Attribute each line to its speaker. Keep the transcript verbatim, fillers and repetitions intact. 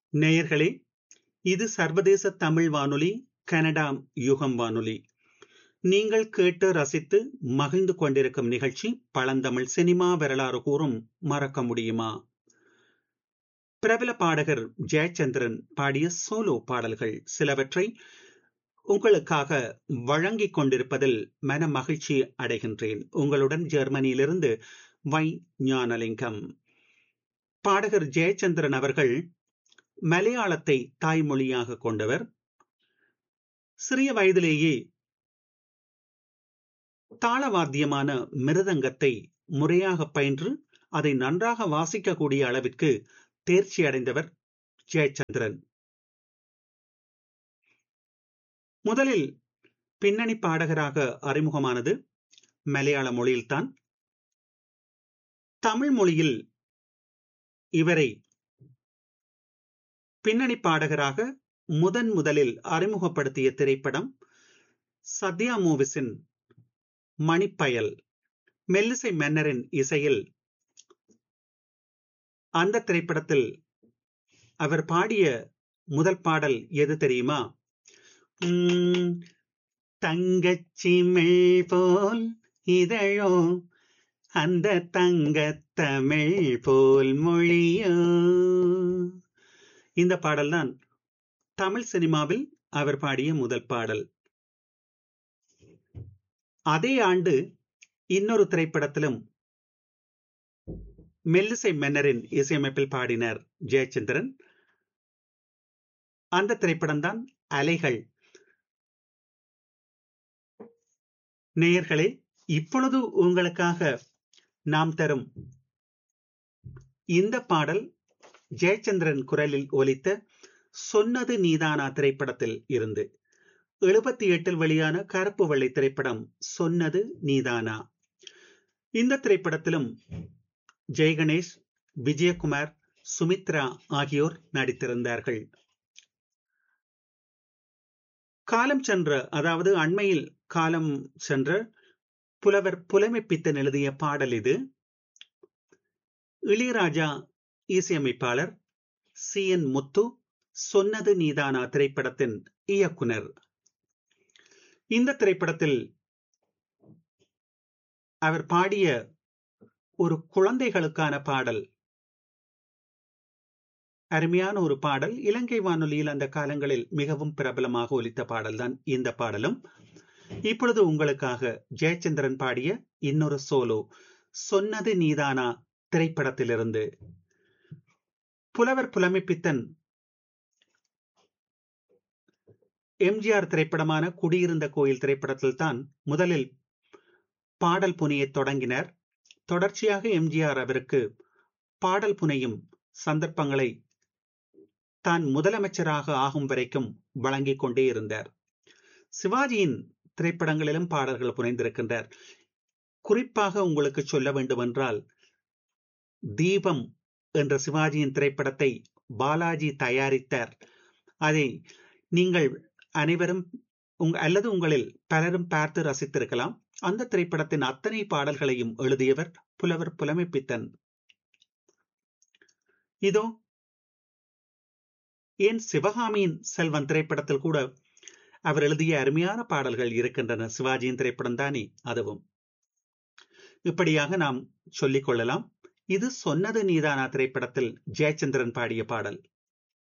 Speaker 1: நேயர்களே, இது சர்வதேச தமிழ் வானொலி, கனடா யுகம் வானொலி. நீங்கள் கேட்டு ரசித்து மகிழ்ந்து கொண்டிருக்கும் நிகழ்ச்சி பழந்தமிழ் சினிமா வரலாறு கூறும் மறக்க முடியுமா? பிரபல பாடகர் ஜெயச்சந்திரன் பாடிய சோலோ பாடல்கள் சிலவற்றை உங்களுக்காக வழங்கிக் கொண்டிருப்பதில் மன மகிழ்ச்சி அடைகின்றேன். உங்களுடன் ஜெர்மனியிலிருந்து வை ஞானலிங்கம். பாடகர் ஜெயச்சந்திரன் அவர்கள் மலையாளத்தை தாய்மொழியாக கொண்டவர். சிறிய வயதிலேயே தாளவாத்தியமான மிருதங்கத்தை முறையாக பயின்று அதை நன்றாக வாசிக்கக்கூடிய அளவிற்கு தேர்ச்சி அடைந்தவர் ஜெயச்சந்திரன். முதலில் பின்னணி பாடகராக அறிமுகமானது மலையாள மொழியில்தான். தமிழ் மொழியில் இவரை பின்னணி பாடகராக முதன் முதலில் அறிமுகப்படுத்திய திரைப்படம் சத்யா மூவிஸின் மணிப்பயல். மெல்லிசை மன்னரின் இசையில் அந்த திரைப்படத்தில் அவர் பாடிய முதல் பாடல் எது தெரியுமா? உம் தங்கச்சிமிழ் போல் இதழோ, அந்த தங்கத்தமிழ் போல் மொழியோ. இந்த பாடல்தான் தமிழ் சினிமாவில் அவர் பாடிய முதல் பாடல். அதே ஆண்டு இன்னொரு திரைப்படத்திலும் மெல்லிசை மன்னரின் இசையமைப்பில் பாடினார் ஜெயச்சந்திரன். அந்த திரைப்படம் தான் அலைகள். நேயர்களே, இப்பொழுது உங்களுக்காக நாம் தரும் இந்த பாடல் ஜெயச்சந்திரன் குரலில் ஒலித்த சொன்னது நீதானா திரைப்படத்தில் இருந்து. எழுபத்தி எட்டில் வெளியான கருப்பு வெள்ளை திரைப்படம் சொன்னது நீதானா. இந்த திரைப்படத்திலும் ஜெய்கணேஷ், விஜயகுமார், சுமித்ரா ஆகியோர் நடித்திருந்தார்கள். காலம் சென்ற, அதாவது அண்மையில் காலம் சென்ற புலவர் புலமைப்பித்தன் எழுதிய பாடல் இது. இளையராஜா இசையமைப்பாளர், சி என் முத்து சொன்னது நீதானா திரைப்படத்தின் இயக்குனர். இந்த திரைப்படத்தில் அவர் பாடிய ஒரு குழந்தைகளுக்கான பாடல், அருமையான ஒரு பாடல். இலங்கை வானொலியில் அந்த காலங்களில் மிகவும் பிரபலமாக ஒலித்த பாடல் தான் இந்த பாடலும். இப்பொழுது உங்களுக்காக ஜெயச்சந்திரன் பாடிய இன்னொரு சோலோ சொன்னது நீதானா திரைப்படத்திலிருந்து. புலவர் புலமைப்பித்தன் எம்ஜிஆர் திரைப்படமான குடியிருந்த கோயில் திரைப்படத்தில் தான் முதலில் பாடல் புனையை தொடங்கினார். தொடர்ச்சியாக எம்ஜிஆர் அவருக்கு பாடல் புனையும் சந்தர்ப்பங்களை தான் முதலமைச்சராக ஆகும் வரைக்கும் வழங்கிக் கொண்டே இருந்தார். சிவாஜியின் திரைப்படங்களிலும் பாடல்கள் புனைந்திருக்கின்றார். குறிப்பாக உங்களுக்கு சொல்ல வேண்டுமென்றால், தீபம் என்ற சிவாஜியின் திரைப்படத்தை பாலாஜி தயாரித்தார். அதை நீங்கள் அனைவரும் அல்லது உங்களில் பலரும் பார்த்து ரசித்திருக்கலாம். அந்த திரைப்படத்தின் அத்தனை பாடல்களையும் எழுதியவர் புலவர் புலமைப்பித்தன். இதோ ஏன் சிவகாமியின் செல்வன் திரைப்படத்தில் கூட அவர் எழுதிய அருமையான பாடல்கள் இருக்கின்றன. சிவாஜியின் திரைப்படம் தானே அதுவும். இப்படியாக நாம் சொல்லிக் கொள்ளலாம். இது சொன்னது நீதானா திரைப்படத்தில் ஜெயச்சந்திரன் பாடிய பாடல்.